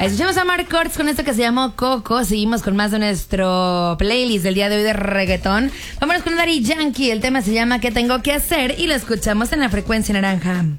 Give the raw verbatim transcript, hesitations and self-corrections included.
Escuchamos a Marc Orts con esto que se llamó Coco. Seguimos con más de nuestro playlist del día de hoy de reggaetón. Vámonos con Daddy Yankee. El tema se llama ¿Qué tengo que hacer? Y lo escuchamos en la frecuencia naranja.